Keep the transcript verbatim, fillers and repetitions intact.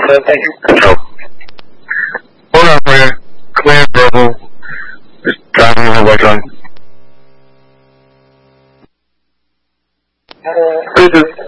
sir. Thank you. Good job. Hold on for you. Clear verbal. Just driving the way on. Uh, This is